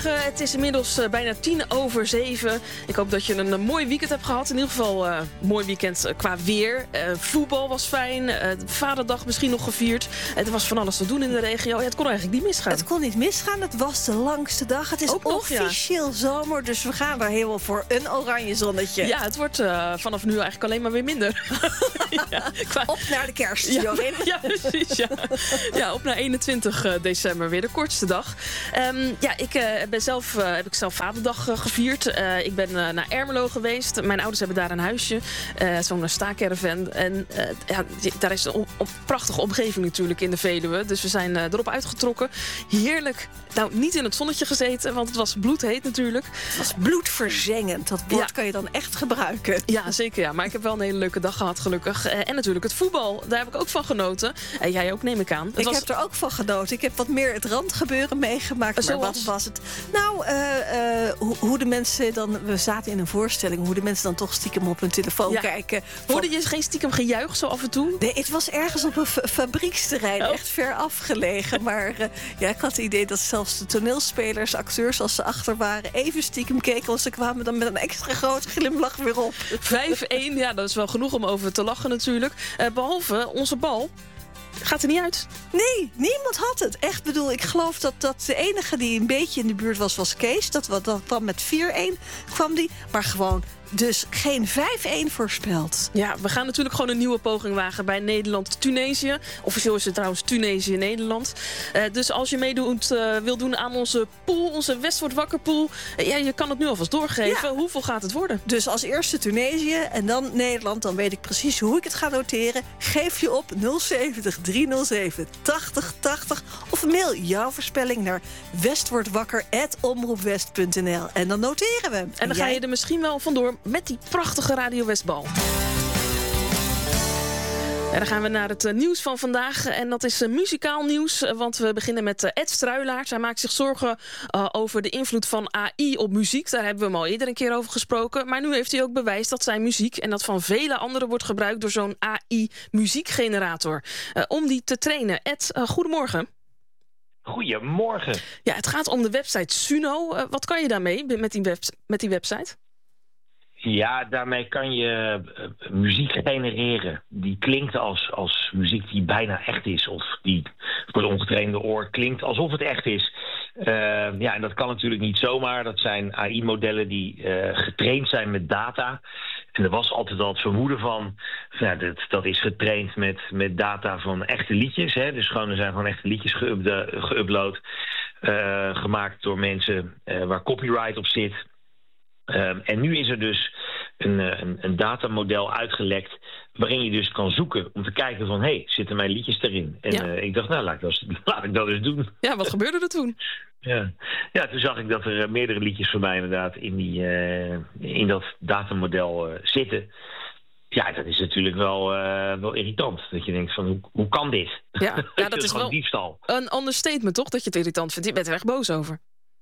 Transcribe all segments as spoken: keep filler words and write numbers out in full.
Goedemorgen, het is inmiddels uh, bijna tien over zeven. Ik hoop dat je een, een mooi weekend hebt gehad. In ieder geval een uh, mooi weekend uh, qua weer. Uh, voetbal was fijn, uh, Vaderdag misschien nog gevierd. Uh, er was van alles te doen in de regio. Ja, het kon eigenlijk niet misgaan. Het kon niet misgaan, het was de langste dag. Het is Ook nog, officieel ja. zomer, dus we gaan er helemaal voor een oranje zonnetje. Ja, het wordt uh, vanaf nu eigenlijk alleen maar weer minder. ja, qua... Op naar de kerst, ja, Jorien. Ja, precies. Ja. ja, op naar eenentwintig december, weer de kortste dag. Um, ja, ik uh, ben zelf, uh, heb ik zelf Vaderdag uh, gevierd. Uh, ik ben uh, naar Ermelo geweest. Mijn ouders hebben daar een huisje, uh, zo'n staakerven. En uh, ja, daar is een, een prachtige omgeving natuurlijk in de Veluwe. Dus we zijn uh, erop uitgetrokken. Heerlijk. Nou, niet in het zonnetje gezeten, want het was bloedheet natuurlijk. Het was bloedverzengend. Dat woord ja. kan je dan echt gebruiken. Ja, zeker. Ja. Maar ik heb wel een hele leuke dag gehad, gelukkig. Uh, en natuurlijk het voetbal. Daar heb ik ook van genoten. En uh, jij ook, neem ik aan. Het ik was... heb er ook van genoten. Ik heb wat meer het randgebeuren meegemaakt. Maar wat was het? Nou, uh, uh, hoe, hoe de mensen dan... We zaten in een voorstelling. Hoe de mensen dan toch stiekem op hun telefoon ja. kijken. Hoorde je geen stiekem gejuich zo af en toe? Nee, het was ergens op een fa- fabrieksterrein. Oh. Echt ver afgelegen. Maar uh, ja, ik had het idee dat zelfs de toneelspelers, acteurs, als ze achter waren, even stiekem keken. Want ze kwamen dan met een extra grote glimlach weer op. vijf-één, ja, dat is wel genoeg om over te lachen natuurlijk. Uh, behalve onze bal. Gaat er niet uit? Nee, niemand had het. Echt, bedoel, ik geloof dat, dat de enige die een beetje in de buurt was, was Kees. Dat, dat kwam met vier-één, kwam die. Maar gewoon dus geen vijf-één voorspeld. Ja, we gaan natuurlijk gewoon een nieuwe poging wagen bij Nederland-Tunesië. Officieel is het trouwens Tunesië-Nederland. Uh, dus als je meedoet, uh, wil doen aan onze pool, onze West wordt wakker pool. Uh, ja, je kan het nu alvast doorgeven. Ja. Hoeveel gaat het worden? Dus als eerste Tunesië en dan Nederland. Dan weet ik precies hoe ik het ga noteren. Geef je op nul zeventig driehonderdzeven tachtig tachtig. Of mail jouw voorspelling naar westwordwakker at omroepwest punt n l. En dan noteren we. En dan en ga jij... je er misschien wel vandoor met die prachtige Radio Westbal. En dan gaan we naar het uh, nieuws van vandaag. En dat is uh, muzikaal nieuws. Uh, want we beginnen met uh, Ed Struilaert. Hij maakt zich zorgen uh, over de invloed van A I op muziek. Daar hebben we hem al eerder een keer over gesproken. Maar nu heeft hij ook bewijs dat zijn muziek en dat van vele anderen wordt gebruikt door zo'n A I-muziekgenerator. Uh, om die te trainen. Ed, uh, goedemorgen. Goedemorgen. Ja, het gaat om de website Suno. Uh, wat kan je daarmee met die, web- met die website? Ja, daarmee kan je uh, muziek genereren. Die klinkt als, als muziek die bijna echt is. Of die voor het ongetrainde oor klinkt alsof het echt is. Uh, ja, en dat kan natuurlijk niet zomaar. Dat zijn A I-modellen die uh, getraind zijn met data. En er was altijd al het vermoeden van... Ja, dat, dat is getraind met, met data van echte liedjes. Hè? Dus gewoon, er zijn gewoon echte liedjes geüpda- geüpload. Uh, gemaakt door mensen uh, waar copyright op zit... Um, en nu is er dus een, een, een datamodel uitgelekt waarin je dus kan zoeken om te kijken van... hé, hey, zitten mijn liedjes erin? En ja. uh, ik dacht, nou, laat ik, dat, laat ik dat eens doen. Ja, wat gebeurde er toen? Ja. ja, toen zag ik dat er uh, meerdere liedjes van mij inderdaad in, die, uh, in dat datamodel uh, zitten. Ja, dat is natuurlijk wel, uh, wel irritant. Dat je denkt van, hoe, hoe kan dit? Ja, ja dat, dat is wel diefstal. Een understatement, toch? Dat je het irritant vindt. Je bent er echt boos over.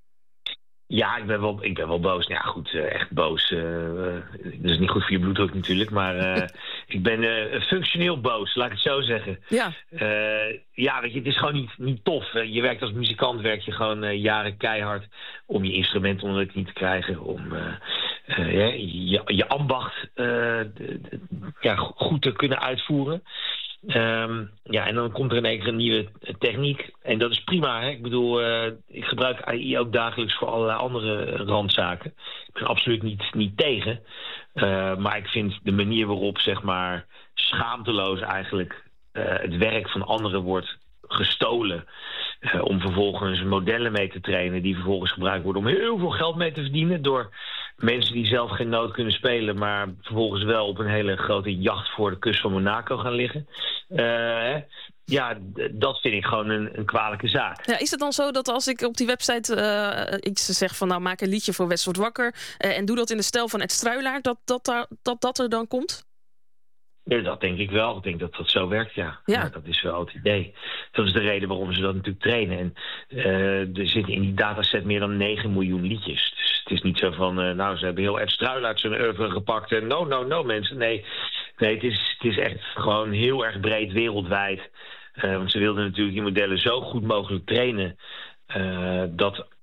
Ja, ik ben wel, ik ben wel boos. Ja, goed, uh, echt boos. Uh, uh, dat is niet goed voor je bloeddruk natuurlijk. Maar uh, ik ben uh, functioneel boos, laat ik het zo zeggen. Ja, uh, ja weet je, het is gewoon niet, niet tof. Uh, je werkt als muzikant, werk je gewoon uh, jaren keihard... om je instrument onder de knie te krijgen. Om uh, uh, ja, je, je ambacht uh, de, de, ja, goed te kunnen uitvoeren. Um, ja, en dan komt er in één keer een nieuwe techniek. En dat is prima, hè? Ik bedoel, uh, ik gebruik A I ook dagelijks voor allerlei andere randzaken. Ik ben absoluut niet, niet tegen. Uh, maar ik vind de manier waarop, zeg maar, schaamteloos eigenlijk uh, het werk van anderen wordt gestolen. Uh, om vervolgens modellen mee te trainen die vervolgens gebruikt worden om heel veel geld mee te verdienen door mensen die zelf geen noot kunnen spelen, maar vervolgens wel op een hele grote jacht voor de kust van Monaco gaan liggen. Uh, ja, d- dat vind ik gewoon een, een kwalijke zaak. Ja, is het dan zo dat als ik op die website uh, iets zeg van nou maak een liedje voor West wordt wakker uh, en doe dat in de stijl van Ed Struilaert, dat dat, daar, dat dat er dan komt? Ja, dat denk ik wel. Ik denk dat dat zo werkt, ja. ja. ja dat is wel het idee. Dat is de reden waarom ze dat natuurlijk trainen. En uh, er zitten in die dataset meer dan negen miljoen liedjes. Dus het is niet zo van, uh, nou, ze hebben heel Ed Struilaert zijn oeuvre gepakt. En no, no, no, mensen. Nee, nee het, is, het is echt gewoon heel erg breed wereldwijd. Uh, want ze wilden natuurlijk die modellen zo goed mogelijk trainen... Uh, dat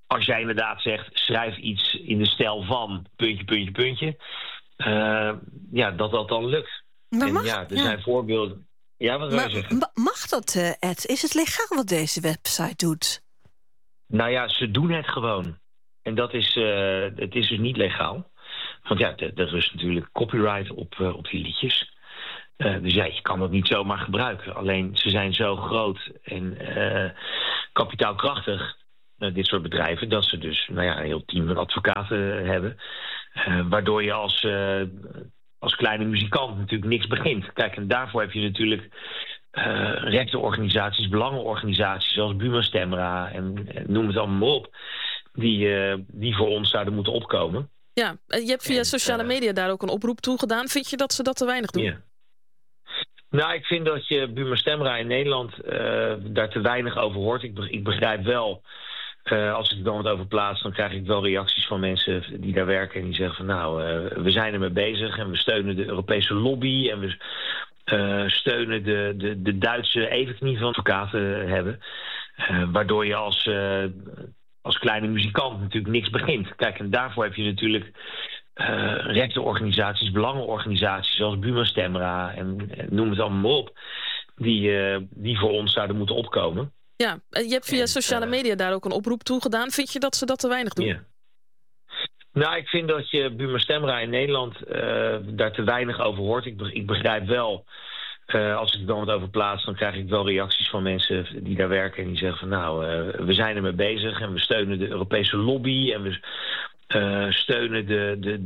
als jij inderdaad zegt, schrijf iets in de stijl van puntje, puntje, puntje. Uh, ja, dat dat dan lukt. Maar en mag, ja, er ja. zijn voorbeelden. Ja, wat wil je Maar, zeggen? ma- mag dat, uh, Ed? Is het legaal wat deze website doet? Nou ja, ze doen het gewoon. En dat is, uh, het is dus niet legaal. Want ja, er rust natuurlijk copyright op, uh, op die liedjes. Uh, dus ja, je kan dat niet zomaar gebruiken. Alleen ze zijn zo groot en uh, kapitaalkrachtig, uh, dit soort bedrijven, dat ze dus nou ja, een heel team van advocaten hebben. Uh, waardoor je als, uh, als kleine muzikant natuurlijk niks begint. Kijk, en daarvoor heb je natuurlijk uh, rechtenorganisaties, belangenorganisaties zoals Buma Stemra en, en noem het allemaal maar op. Die, uh, die voor ons zouden moeten opkomen. Ja, je hebt via en, sociale uh, media daar ook een oproep toe gedaan. Vind je dat ze dat te weinig doen? Ja. Nou, ik vind dat je Buma Stemra in Nederland uh, daar te weinig over hoort. Ik, be- ik begrijp wel, uh, als ik er dan wat over plaats, dan krijg ik wel reacties van mensen die daar werken en die zeggen van nou, uh, we zijn ermee bezig en we steunen de Europese lobby en we uh, steunen de, de, de Duitse evenknie van advocaten hebben. Uh, waardoor je als, uh, als kleine muzikant natuurlijk niks begint. Kijk, en daarvoor heb je natuurlijk Uh, rechtenorganisaties, belangenorganisaties zoals Buma Stemra en, en noem het allemaal maar op, die, uh, die voor ons zouden moeten opkomen. Ja, je hebt via en, sociale uh, media daar ook een oproep toe gedaan. Vind je dat ze dat te weinig doen? Ja. Nou, ik vind dat je Buma Stemra in Nederland uh, daar te weinig over hoort. Ik, be- ik begrijp wel, uh, als ik er dan wat over plaats, dan krijg ik wel reacties van mensen die daar werken en die zeggen van nou, uh, we zijn ermee bezig en we steunen de Europese lobby en we Uh, steunen de, de,